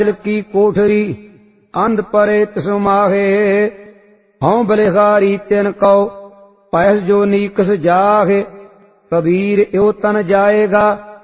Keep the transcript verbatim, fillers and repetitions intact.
दिल की कोठरी अंध परे तिसु माहे। हौं बलिहारी तिन कौ पैस जो नीकस जाहे। कबीर यो तन जाएगा